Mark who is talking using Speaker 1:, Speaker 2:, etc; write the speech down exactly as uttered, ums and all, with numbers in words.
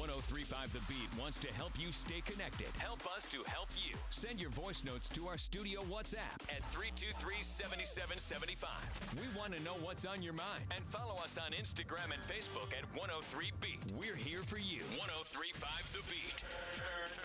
Speaker 1: ten thirty-five The Beat wants to help you stay connected. Help us to help you. Send your voice notes to our studio WhatsApp at three two three, seven seven seven five. We want to know what's on your mind. And follow us on Instagram and Facebook at one oh three Beat. We're here for you. ten thirty-five The Beat.